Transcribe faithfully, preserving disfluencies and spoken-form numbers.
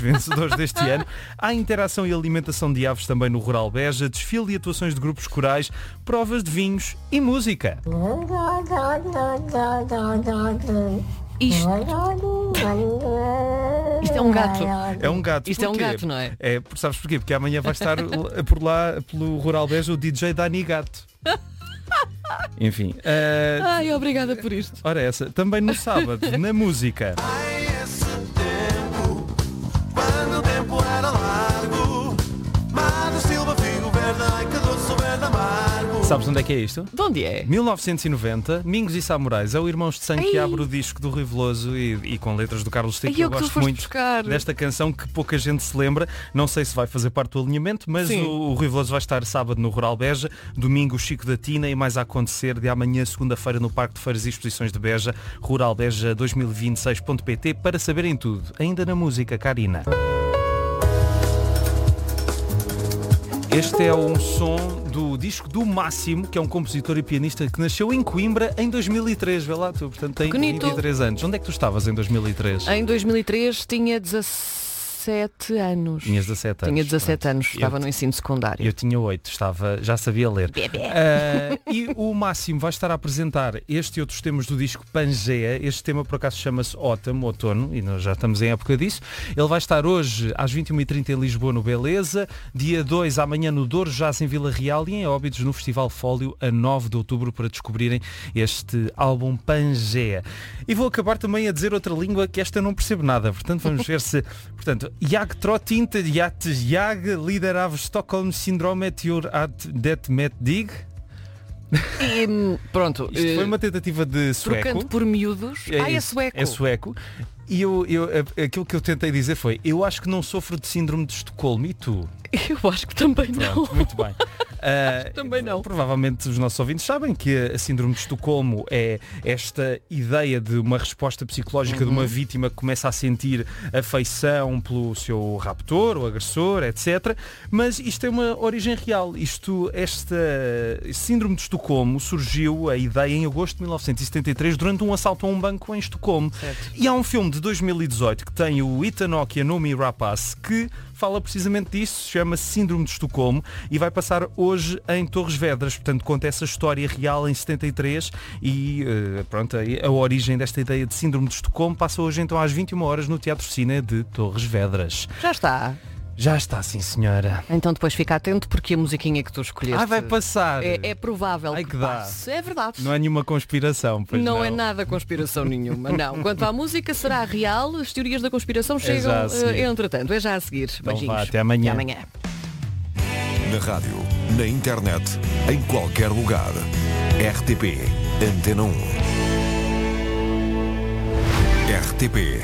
vencedores deste ano. Há interação e alimentação de aves também no Rural Beja, desfile e atuações de grupos corais, provas de vinhos e música. Isto... Isto é um gato. É um gato. Isto Porquê? é um gato, não é? É, sabes porquê? Porque amanhã vai estar por lá, pelo Rural Beja, o D J Dani Gato. Enfim. Uh... Ai, obrigada por isto. Ora essa, também no sábado, na música. Sabes onde é que é isto? De onde é? mil novecentos e noventa, Mingos e Samurais. É o Irmãos de Sangue Ei. que abre o disco do Rui Veloso e, e com letras do Carlos T, que eu que tu gosto foste muito buscar. desta canção que pouca gente se lembra. Não sei se vai fazer parte do alinhamento, mas o, o Rui Veloso vai estar sábado no Rural Beja, domingo o Chico da Tina e mais a acontecer de amanhã, segunda-feira, no Parque de Feiras e Exposições de Beja, Rural Beja dois mil e vinte e seis ponto pt, para saberem tudo. Ainda na música, Karina. Este é um som do disco do Máximo, que é um compositor e pianista que nasceu em Coimbra em dois mil e três. Vê lá tu, portanto tem Bonito. vinte e três anos. Onde é que tu estavas em dois mil e três? Em dois mil e três tinha dezassete anos. Tinhas dezassete anos. Tinha dezassete Pronto. anos, estava eu, no ensino secundário. Eu tinha oito, estava, já sabia ler. Uh, e o Máximo vai estar a apresentar este e outros temas do disco Pangeia. Este tema por acaso chama-se Autumn, outono, e nós já estamos em época disso. Ele vai estar hoje às vinte e uma e trinta em Lisboa, no Beleza, dia dois amanhã no Douro, Jazz em Vila Real e em Óbidos no Festival Fólio a nove de outubro para descobrirem este álbum Pangeia. E vou acabar também a dizer outra língua que esta eu não percebo nada, portanto vamos ver se... Portanto, Jag trotinte jat jag lider av Stockholm Syndromet ur at det met dig. E, pronto. Isto foi uma tentativa de sueco. Trocando por miúdos. É ah, é isso, sueco. É sueco. E eu, eu, aquilo que eu tentei dizer foi, eu acho que não sofro de síndrome de Estocolmo. E tu? Eu acho que também Pronto, não. muito bem. Uh, também não. Provavelmente os nossos ouvintes sabem que a síndrome de Estocolmo é esta ideia de uma resposta psicológica uhum. de uma vítima que começa a sentir afeição pelo seu raptor ou agressor, etcétera. Mas isto é uma origem real. Isto, esta síndrome de Estocolmo surgiu, a ideia, em agosto de mil novecentos e setenta e três, durante um assalto a um banco em Estocolmo. Certo. E há um filme de dois mil e dezoito que tem o Ethan Hawke e a Noomi Rapace que fala precisamente disso, chama-se Síndrome de Estocolmo e vai passar hoje em Torres Vedras. Portanto, conta essa história real em setenta e três e uh, pronto, a, a origem desta ideia de Síndrome de Estocolmo passa hoje então às vinte e uma horas no Teatro Cine de Torres Vedras. Já está. Já está, sim senhora. Então depois fica atento porque a musiquinha que tu escolheste... Ah, vai passar. É, é provável Ai, que, que dá. passe. É verdade. Não é nenhuma conspiração, pois não. Não é nada conspiração nenhuma, não. Quanto à música, será real. As teorias da conspiração chegam já a seguir. uh, entretanto. É já a seguir. Então Beijinhos. vá, até amanhã. Até amanhã. Na rádio, na internet, em qualquer lugar. R T P Antena um. R T P